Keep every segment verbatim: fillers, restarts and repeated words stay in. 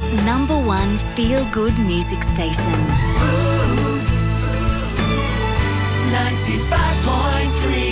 Number one feel-good music station. Smooth ninety-five point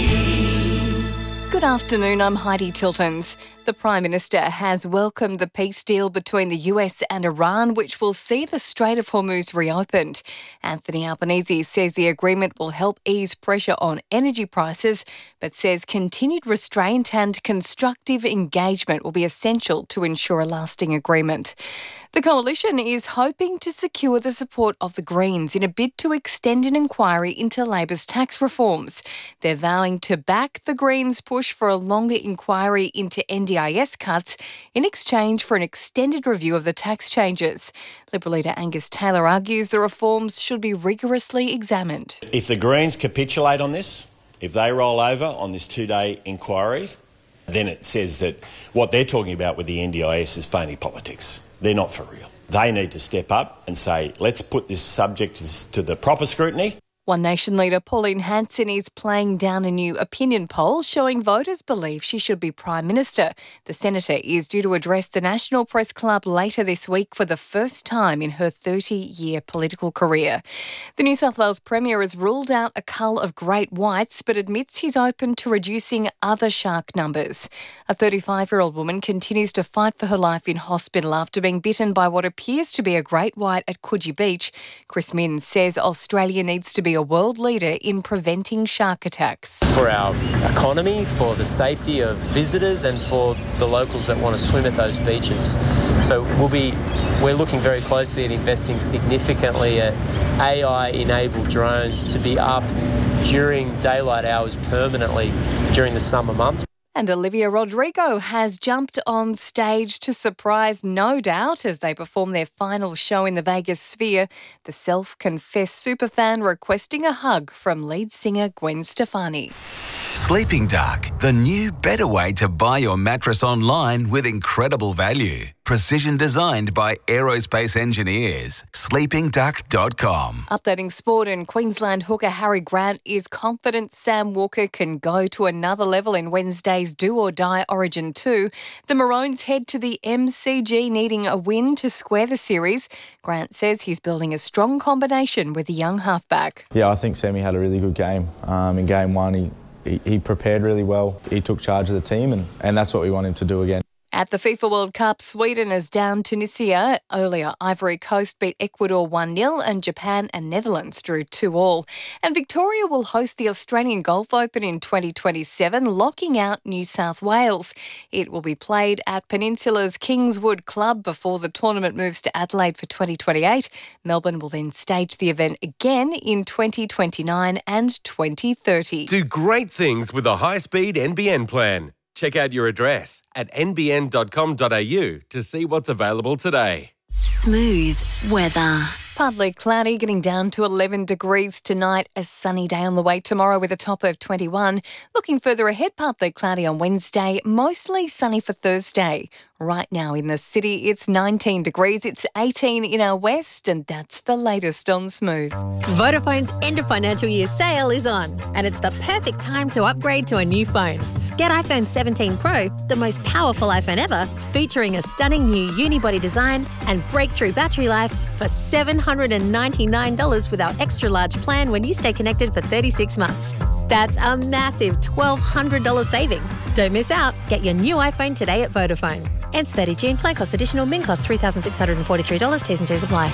three. Good afternoon, I'm Heidi Tiltons. The Prime Minister has welcomed the peace deal between the U S and Iran, which will see the Strait of Hormuz reopened. Anthony Albanese says the agreement will help ease pressure on energy prices, but says continued restraint and constructive engagement will be essential to ensure a lasting agreement. The coalition is hoping to secure the support of the Greens in a bid to extend an inquiry into Labor's tax reforms. They're vowing to back the Greens' push for a longer inquiry into N D I S cuts in exchange for an extended review of the tax changes. Liberal leader Angus Taylor argues the reforms should be rigorously examined. If the Greens capitulate on this, if they roll over on this two-day inquiry, then it says that what they're talking about with the N D I S is phony politics. They're not for real. They need to step up and say, let's put this subject to the proper scrutiny. One Nation leader Pauline Hanson is playing down a new opinion poll showing voters believe she should be Prime Minister. The senator is due to address the National Press Club later this week for the first time in her thirty-year political career. The New South Wales Premier has ruled out a cull of great whites but admits he's open to reducing other shark numbers. A thirty-five-year-old woman continues to fight for her life in hospital after being bitten by what appears to be a great white at Coogee Beach. Chris Minns says Australia needs to be a world leader in preventing shark attacks. For our economy, for the safety of visitors and for the locals that want to swim at those beaches. So we'll be, we're looking very closely at investing significantly at A I-enabled drones to be up during daylight hours permanently during the summer months. And Olivia Rodrigo has jumped on stage to surprise No Doubt as they perform their final show in the Vegas Sphere. The self-confessed superfan requesting a hug from lead singer Gwen Stefani. Sleeping Duck, the new better way to buy your mattress online with incredible value. Precision designed by aerospace engineers. sleeping duck dot com. Updating sport, and Queensland hooker Harry Grant is confident Sam Walker can go to another level in Wednesday's do-or-die Origin two. The Maroons head to the M C G needing a win to square the series. Grant says he's building a strong combination with the young halfback. Yeah, I think Sammy had a really good game. Um, in game one, he, he, he prepared really well. He took charge of the team, and, and that's what we want him to do again. At the FIFA World Cup, Sweden is down Tunisia. Earlier, Ivory Coast beat Ecuador one nil and Japan and Netherlands drew two all. And Victoria will host the Australian Golf Open in twenty twenty-seven, locking out New South Wales. It will be played at Peninsula's Kingswood Club before the tournament moves to Adelaide for twenty twenty-eight. Melbourne will then stage the event again in twenty twenty-nine and twenty thirty. Do great things with a high-speed N B N plan. Check out your address at n b n dot com dot a u to see what's available today. Smooth weather. Partly cloudy, getting down to eleven degrees tonight. A sunny day on the way tomorrow with a top of twenty-one. Looking further ahead, partly cloudy on Wednesday, mostly sunny for Thursday. Right now in the city, it's nineteen degrees. It's eighteen in our west, and that's the latest on Smooth. Vodafone's end of financial year sale is on, and it's the perfect time to upgrade to a new phone. Get iPhone seventeen Pro, the most powerful iPhone ever, featuring a stunning new unibody design and breakthrough battery life for seven hundred ninety-nine dollars with our extra large plan when you stay connected for thirty-six months. That's a massive twelve hundred dollars saving. Don't miss out. Get your new iPhone today at Vodafone. Ends thirty June. Plan cost additional. Min cost three thousand six hundred forty-three dollars. T's and C's apply.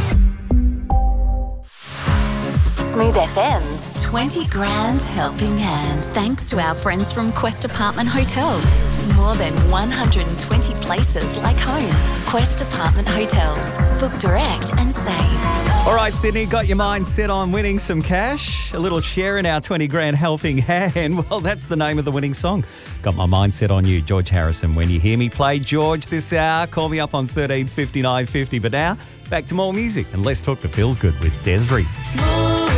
Smooth F M's twenty grand helping hand. Thanks to our friends from Quest Apartment Hotels. More than one hundred twenty places like home. Quest Apartment Hotels. Book direct and save. All right, Sydney, got your mind set on winning some cash? A little share in our twenty grand helping hand. Well, that's the name of the winning song. Got my mind set on you, George Harrison. When you hear me play George this hour, call me up on thirteen fifty-nine fifty. But now, back to more music, and let's talk to Feels Good with Desiree. Smooth.